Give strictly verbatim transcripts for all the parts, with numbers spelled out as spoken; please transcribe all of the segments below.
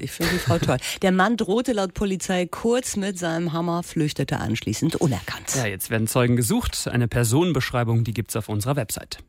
Ich finde die Frau toll. Der Mann drohte laut Polizei kurz mit seinem Hammer, flüchtete anschließend unerkannt. Ja, jetzt werden Zeugen gesucht. Eine Personenbeschreibung, die gibt's auf unserer Website.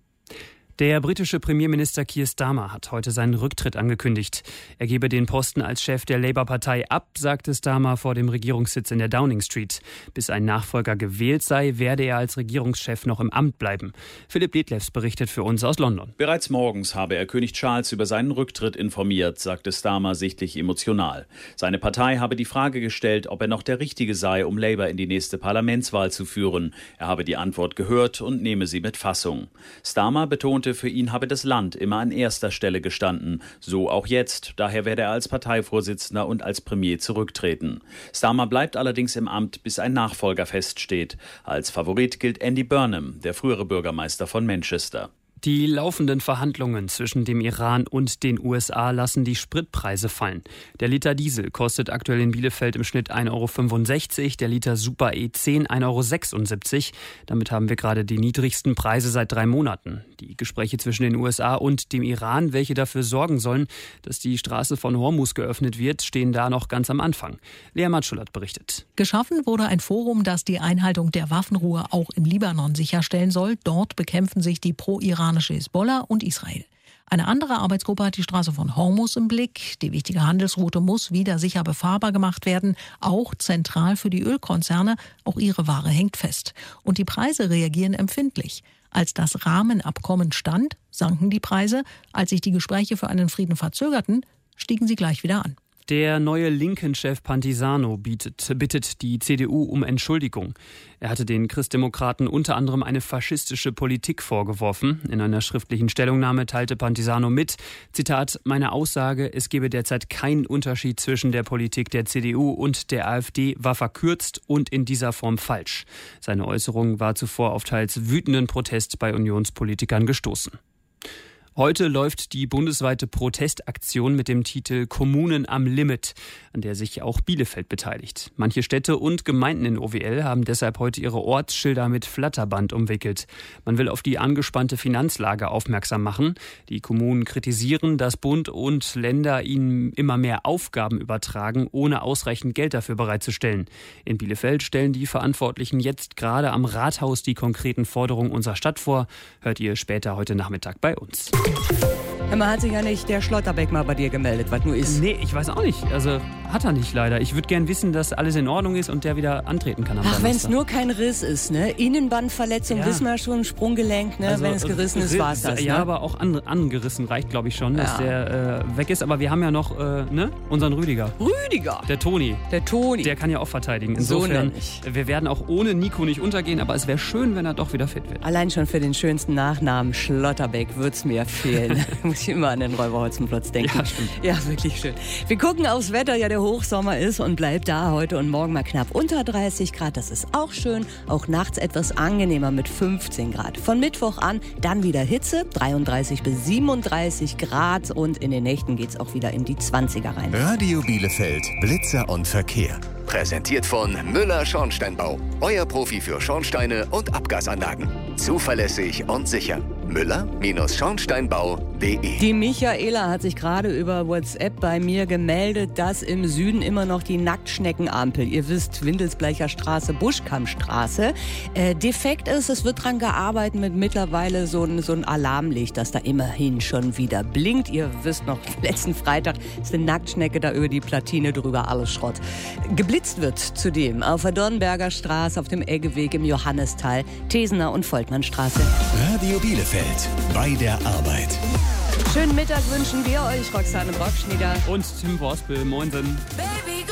Der britische Premierminister Keir Starmer hat heute seinen Rücktritt angekündigt. Er gebe den Posten als Chef der Labour-Partei ab, sagte Starmer vor dem Regierungssitz in der Downing Street. Bis ein Nachfolger gewählt sei, werde er als Regierungschef noch im Amt bleiben. Philipp Detlefs berichtet für uns aus London. Bereits morgens habe er König Charles über seinen Rücktritt informiert, sagte Starmer sichtlich emotional. Seine Partei habe die Frage gestellt, ob er noch der Richtige sei, um Labour in die nächste Parlamentswahl zu führen. Er habe die Antwort gehört und nehme sie mit Fassung. Starmer betonte, für ihn habe das Land immer an erster Stelle gestanden. So auch jetzt. Daher werde er als Parteivorsitzender und als Premier zurücktreten. Starmer bleibt allerdings im Amt, bis ein Nachfolger feststeht. Als Favorit gilt Andy Burnham, der frühere Bürgermeister von Manchester. Die laufenden Verhandlungen zwischen dem Iran und den U S A lassen die Spritpreise fallen. Der Liter Diesel kostet aktuell in Bielefeld im Schnitt ein Euro fünfundsechzig, der Liter Super E zehn ein Euro sechsundsiebzig. Damit haben wir gerade die niedrigsten Preise seit drei Monaten. Die Gespräche zwischen den U S A und dem Iran, welche dafür sorgen sollen, dass die Straße von Hormuz geöffnet wird, stehen da noch ganz am Anfang. Lea Matschul hat berichtet. Geschaffen wurde ein Forum, das die Einhaltung der Waffenruhe auch im Libanon sicherstellen soll. Dort bekämpfen sich die pro-iranische Hisbollah und Israel. Eine andere Arbeitsgruppe hat die Straße von Hormuz im Blick. Die wichtige Handelsroute muss wieder sicher befahrbar gemacht werden, auch zentral für die Ölkonzerne. Auch ihre Ware hängt fest. Und die Preise reagieren empfindlich. Als das Rahmenabkommen stand, sanken die Preise. Als sich die Gespräche für einen Frieden verzögerten, stiegen sie gleich wieder an. Der neue Linken-Chef Pantisano bietet, bittet die C D U um Entschuldigung. Er hatte den Christdemokraten unter anderem eine faschistische Politik vorgeworfen. In einer schriftlichen Stellungnahme teilte Pantisano mit, Zitat, meine Aussage, es gebe derzeit keinen Unterschied zwischen der Politik der C D U und der AfD, war verkürzt und in dieser Form falsch. Seine Äußerung war zuvor auf teils wütenden Protest bei Unionspolitikern gestoßen. Heute läuft die bundesweite Protestaktion mit dem Titel Kommunen am Limit, an der sich auch Bielefeld beteiligt. Manche Städte und Gemeinden in O W L haben deshalb heute ihre Ortsschilder mit Flatterband umwickelt. Man will auf die angespannte Finanzlage aufmerksam machen. Die Kommunen kritisieren, dass Bund und Länder ihnen immer mehr Aufgaben übertragen, ohne ausreichend Geld dafür bereitzustellen. In Bielefeld stellen die Verantwortlichen jetzt gerade am Rathaus die konkreten Forderungen unserer Stadt vor. Hört ihr später heute Nachmittag bei uns. Man hat sich ja nicht der Schlotterbeck mal bei dir gemeldet, was nur ist. Nee, ich weiß auch nicht. Also hat er nicht leider. Ich würde gern wissen, dass alles in Ordnung ist und der wieder antreten kann am Ach, wenn es Donnerstag. nur kein Riss ist, ne? Innenbandverletzung, Ja. wissen wir schon, Sprunggelenk, ne? Also, wenn es gerissen ist, Riss- war es das. Ja, Ne? aber auch an, angerissen reicht, glaube ich, schon, dass Ja. der äh, weg ist. Aber wir haben ja noch äh, ne? unseren Rüdiger. Rüdiger, Der Toni. der Toni. Der kann ja auch verteidigen. So Insofern, nenn ich. wir werden auch ohne Nico nicht untergehen, aber es wäre schön, wenn er doch wieder fit wird. Allein schon für den schönsten Nachnamen Schlotterbeck wird's mir fehlen. Muss ich immer an den Räuberholzenplatz denken. Ja, stimmt. Ja, wirklich schön. Wir gucken aufs Wetter, ja der Hochsommer ist und bleibt da heute und morgen mal knapp unter dreißig Grad. Das ist auch schön, auch nachts etwas angenehmer mit fünfzehn Grad. Von Mittwoch an dann wieder Hitze, dreiunddreißig bis siebenunddreißig Grad und in den Nächten geht's auch wieder in die zwanziger rein. Radio Bielefeld, Blitzer und Verkehr. Präsentiert von Müller Schornsteinbau. Euer Profi für Schornsteine und Abgasanlagen. Zuverlässig und sicher. Müller-Schornsteinbau punkt de. Die Michaela hat sich gerade über WhatsApp bei mir gemeldet, dass im Süden immer noch die Nacktschneckenampel, ihr wisst, Windelsblecher Straße, Buschkammstraße, äh, defekt ist. Es wird dran gearbeitet mit mittlerweile so ein, so ein Alarmlicht, das da immerhin schon wieder blinkt. Ihr wisst noch, letzten Freitag ist eine Nacktschnecke da über die Platine drüber, alles Schrott. Geblitzt wird zudem auf der Dornberger Straße, auf dem Eggeweg im Johannistal, Tesener und Volkmannstraße. Radio Bielefeld, bei der Arbeit. Schönen Mittag wünschen wir euch, Roxane Brockschnieder. Und Tim Worspel, moinsen.